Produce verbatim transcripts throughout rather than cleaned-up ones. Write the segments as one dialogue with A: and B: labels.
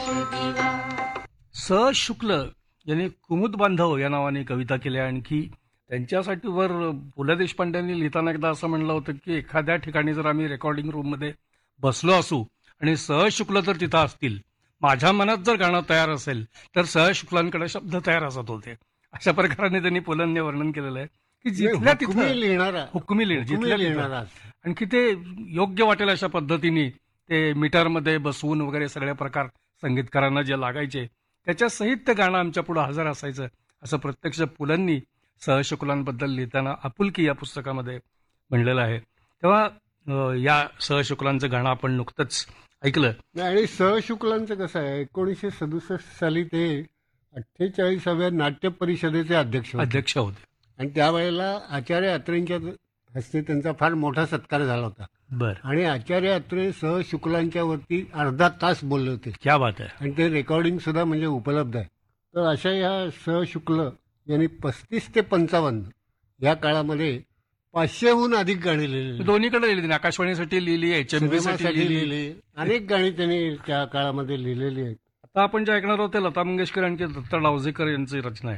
A: स शुक्ल यांनी कुमुद बांधव या नावाने कविता केल्या. आणखी त्यांच्यासाठी वर पु ल देशपांड्यांनी लिहिताना एकदा असं म्हणलं होतं की एखाद्या ठिकाणी जर आम्ही रेकॉर्डिंग रूममध्ये बसलो असू आणि स शुक्ल जर तिथं असतील, माझ्या मनात जर गाणं तयार असेल तर स शुक्लांकडे शब्द तयार असत होते. अशा प्रकाराने त्यांनी पुलंनी वर्णन केलेलं आहे की जिथल्या तिथं
B: लिहिणारा
A: हुकमी लिहिणं जिथल्या तिथं आणखी ते योग्य वाटेल अशा पद्धतीने ते मीटरमध्ये बसवून वगैरे सगळे प्रकार संगीतकारांना जे लागायचे त्याच्या सहित ते गाणं आमच्या पुढे हजर असायचं. असं प्रत्यक्ष पुलंनी सहशुक्लांबद्दल लिहिताना आपुलकी या पुस्तकामध्ये म्हणलेलं आहे. तेव्हा अं, या सहशुक्लांचं गाणं आपण नुकतंच ऐकलं.
B: आणि सहशुक्लांचं कसं आहे, एकोणीसशे सदुसष्ट साली ते अठ्ठेचाळीसाव्या नाट्य परिषदेचे अध्यक्ष होते.
A: अध्यक्ष होते.
B: आणि त्यावेळेला आचार्य अत्रेंच्या हस्ते त्यांचा फार मोठा सत्कार झाला होता.
A: बर,
B: आणि आचार्य अत्रे सहशुक्लांच्या वरती अर्धा तास बोलले होते.
A: क्या बात आहे.
B: आणि ते रेकॉर्डिंग सुद्धा म्हणजे उपलब्ध आहे. तर अशा या सहशुक्ल यांनी पस्तीस ते पंचावन्न या काळामध्ये पाचशेहून अधिक गाणी लिहिली.
A: दोन्हीकडे लिहिली त्यांनी. आकाशवाणीसाठी लिहिली, एच एम बी साठी
B: सिनेमासाठी
A: लिहिली.
B: लिहिली, अनेक गाणी त्यांनी त्या काळामध्ये लिहिलेली आहेत.
A: आता आपण जे ऐकणार आहोत ते लता मंगेशकर आणखी दत्ता डावजेकर यांची रचना आहे.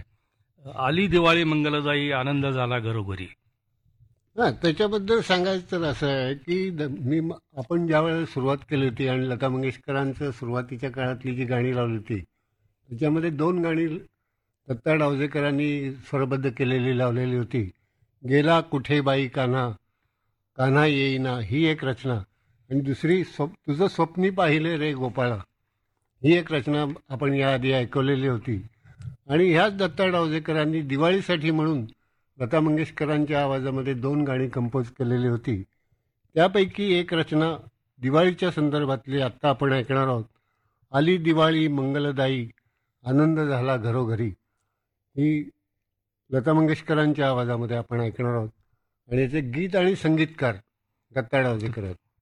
A: आली दिवाळी मंगलदायी, आनंद झाला घरोघरी.
B: हा, त्याच्याबद्दल सांगायचं तर असं आहे की द- मी आपण ज्या वेळेला सुरुवात केली होती आणि लता मंगेशकरांचं सुरुवातीच्या काळातली जी गाणी लावली होती त्याच्यामध्ये दोन गाणी दत्ता डावजेकरांनी स्वरबद्ध केलेली लावलेली होती. गेला कुठे बाई कान्हा, कान्हा येईना ही एक रचना, आणि दुसरी स्व तुझं स्वप्नी पाहिले रे गोपाळा ही एक रचना आपण याआधी ऐकवलेली होती. आणि ह्याच दत्ता डावजेकरांनी दिवाळीसाठी म्हणून लता मंगेशकरांच्या आवाजामध्ये दोन गाणी कंपोज केलेली होती. त्यापैकी एक रचना दिवाळीच्या संदर्भातली आत्ता आपण ऐकणार आहोत. आली दिवाळी मंगलदायी, आनंद झाला घरोघरी ही लता मंगेशकरांच्या आवाजामध्ये आपण ऐकणार आहोत. आणि याचे गीत आणि संगीतकार दत्ता डावजेकर आहेत.